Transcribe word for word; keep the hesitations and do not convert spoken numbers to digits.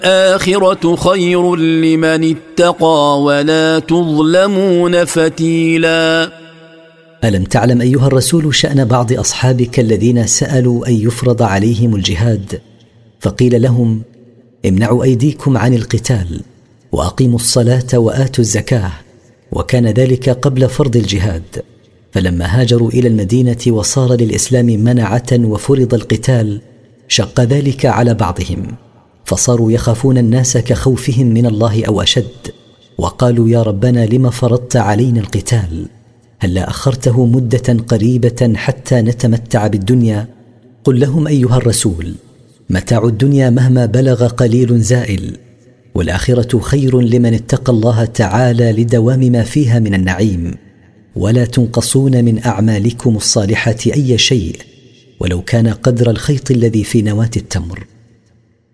والآخرة خير لمن اتقى ولا تظلمون فتيلا. ألم تعلم أيها الرسول شأن بعض أصحابك الذين سألوا أن يفرض عليهم الجهاد فقيل لهم امنعوا أيديكم عن القتال وأقيموا الصلاة وآتوا الزكاة، وكان ذلك قبل فرض الجهاد. فلما هاجروا إلى المدينة وصار للإسلام منعة وفرض القتال شق ذلك على بعضهم، فصاروا يخافون الناس كخوفهم من الله أو أشد، وقالوا يا ربنا لما فرضت علينا القتال؟ هلا أخرته مدة قريبة حتى نتمتع بالدنيا؟ قل لهم أيها الرسول متاع الدنيا مهما بلغ قليل زائل، والآخرة خير لمن اتقى الله تعالى لدوام ما فيها من النعيم، ولا تنقصون من أعمالكم الصالحة أي شيء ولو كان قدر الخيط الذي في نواة التمر.